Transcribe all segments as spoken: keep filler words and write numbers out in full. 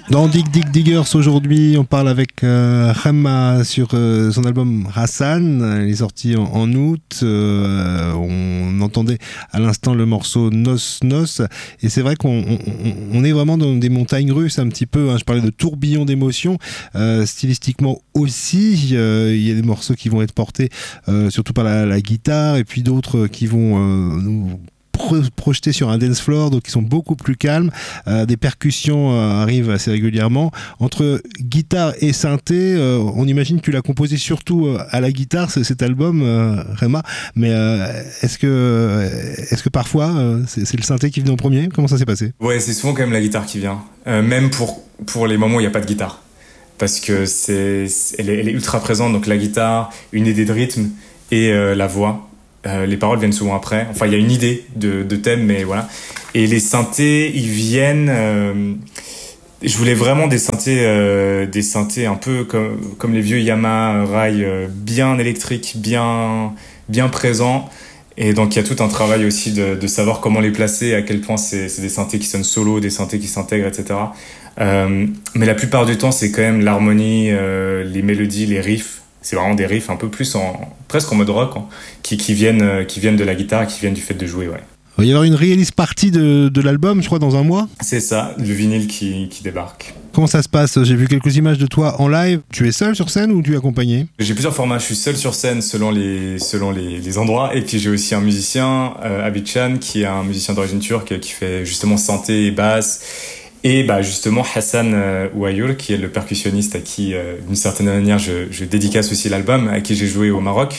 Dans Dig Dig Diggers aujourd'hui, on parle avec euh, Rema sur euh, son album Hassan. Il est sorti en, en août. Euh, on entendait à l'instant le morceau Nos Nos. Et c'est vrai qu'on on, on est vraiment dans des montagnes russes un petit peu. Hein. Je parlais de tourbillon d'émotions. Euh, stylistiquement aussi, euh, il y a des morceaux qui vont être portés euh, surtout par la, la guitare et puis d'autres qui vont euh, nous projetés sur un dance floor, donc ils sont beaucoup plus calmes. Euh, des percussions euh, arrivent assez régulièrement. Entre guitare et synthé, euh, on imagine que tu l'as composé surtout euh, à la guitare, c- cet album, euh, Rema. Mais euh, est-ce que, euh, est-ce que parfois euh, c'est, c'est le synthé qui vient en premier ? Comment ça s'est passé ? Ouais, c'est souvent quand même la guitare qui vient. Euh, même pour, pour les moments où il n'y a pas de guitare. Parce que c'est, c'est elle, est, elle est ultra présente, donc la guitare, une idée de rythme et euh, la voix. Euh, les paroles viennent souvent après. Enfin, il y a une idée de, de thème, mais voilà. Et les synthés, ils viennent... Euh, je voulais vraiment des synthés, euh, des synthés un peu comme, comme les vieux Yamaha Rai, euh, bien électriques, bien, bien présents. Et donc, il y a tout un travail aussi de, de savoir comment les placer, à quel point c'est, c'est des synthés qui sonnent solo, des synthés qui s'intègrent, et cetera. Euh, mais la plupart du temps, c'est quand même l'harmonie, euh, les mélodies, les riffs. C'est vraiment des riffs un peu plus en presque en mode rock, hein, qui, qui viennent qui viennent de la guitare, qui viennent du fait de jouer, ouais. Il va y avoir une release partie de, de l'album, je crois, dans un mois. C'est ça, le vinyle qui, qui débarque. Comment ça se passe ? J'ai vu quelques images de toi en live. Tu es seul sur scène ou tu es accompagné ? J'ai plusieurs formats. Je suis seul sur scène selon les selon les, les endroits. Et puis j'ai aussi un musicien, euh, Abidjan, qui est un musicien d'origine turque, qui fait justement synthé et basse. Et bah justement Hassan euh, Ouayoul, qui est le percussionniste à qui, euh, d'une certaine manière, je, je dédicace aussi l'album, à qui j'ai joué au Maroc.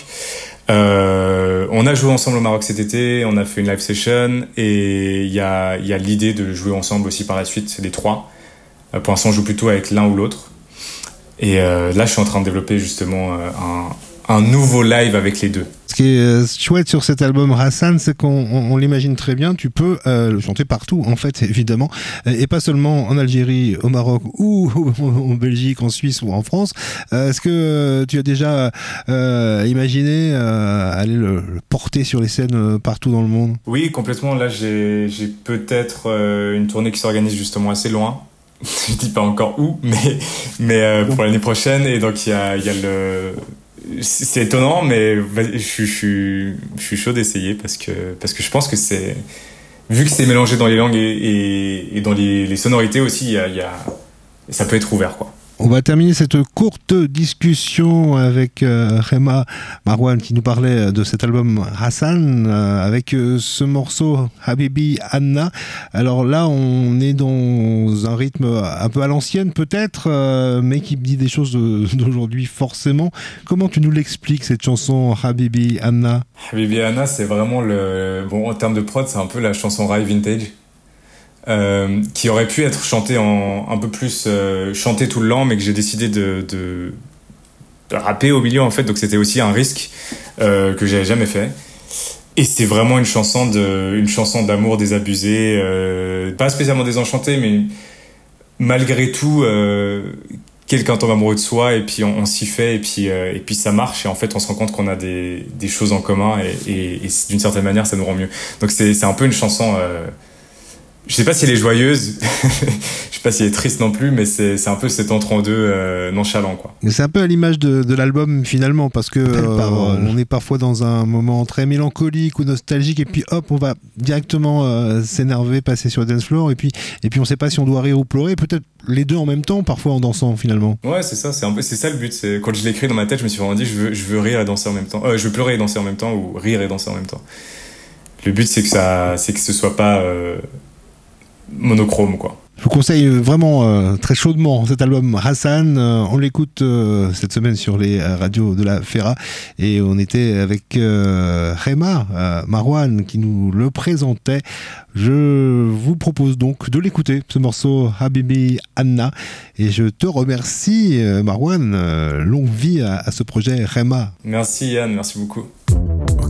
Euh, on a joué ensemble au Maroc cet été, on a fait une live session, et il y a, y a l'idée de jouer ensemble aussi par la suite, c'est les trois. Euh, pour l'instant, on joue plutôt avec l'un ou l'autre. Et euh, là, je suis en train de développer justement euh, un, un nouveau live avec les deux. Ce qui est euh, chouette sur cet album Hassan, c'est qu'on on, on l'imagine très bien, tu peux euh, le chanter partout, en fait, évidemment, et pas seulement en Algérie, au Maroc, ou en Belgique, en Suisse ou en France. Euh, est-ce que euh, tu as déjà euh, imaginé euh, aller le, le porter sur les scènes euh, partout dans le monde ? Oui, complètement. Là, j'ai, j'ai peut-être euh, une tournée qui s'organise justement assez loin. Je dis pas encore où, mais, mais euh, pour l'année prochaine. Et donc, il y a, y a le... C'est étonnant, mais je, je, je, je suis chaud d'essayer parce que, parce que je pense que c'est... Vu que c'est mélangé dans les langues et, et, et dans les, les sonorités aussi, y a, y a, ça peut être ouvert, quoi. On va terminer cette courte discussion avec euh, Rema Marwan qui nous parlait de cet album Hassan euh, avec euh, ce morceau Habibi Anna. Alors là, on est dans un rythme un peu à l'ancienne peut-être, euh, mais qui dit des choses de, d'aujourd'hui forcément. Comment tu nous l'expliques cette chanson Habibi Anna ? Habibi Anna, c'est vraiment le... Bon, en termes de prod, c'est un peu la chanson Rai vintage. Euh, qui aurait pu être chanté en un peu plus euh, chanté tout le long, mais que j'ai décidé de, de, de rapper au milieu en fait, donc c'était aussi un risque euh, que j'avais jamais fait. Et c'est vraiment une chanson de une chanson d'amour désabusé, euh, pas spécialement désenchanté, mais malgré tout euh, quelqu'un tombe amoureux de soi et puis on, on s'y fait et puis euh, et puis ça marche et en fait on se rend compte qu'on a des des choses en commun et, et, et d'une certaine manière ça nous rend mieux. Donc c'est c'est un peu une chanson. Euh, Je sais pas si elle est joyeuse, je sais pas si elle est triste non plus, mais c'est, c'est un peu cet entre-en-deux euh, nonchalant, quoi. Mais c'est un peu à l'image de, de l'album finalement, parce que euh, on est parfois dans un moment très mélancolique ou nostalgique, et puis hop, on va directement euh, s'énerver, passer sur le dance floor, et puis, et puis on sait pas si on doit rire ou pleurer, peut-être les deux en même temps, parfois en dansant finalement. Ouais, c'est ça, c'est un peu, c'est ça le but. C'est, quand je l'ai écrit dans ma tête, je me suis vraiment dit, je veux, je veux rire et danser en même temps. Euh, je veux pleurer et danser en même temps, ou rire et danser en même temps. Le but, c'est que ça, c'est que ce soit pas euh, monochrome, quoi. Je vous conseille vraiment euh, très chaudement cet album Hassan. Euh, on l'écoute euh, cette semaine sur les radios de la Fera et on était avec euh, Rema euh, Marwan qui nous le présentait. Je vous propose donc de l'écouter, ce morceau Habibi Anna, et je te remercie euh, Marwan. Euh, longue vie à, à ce projet Rema. Merci Yann, merci beaucoup.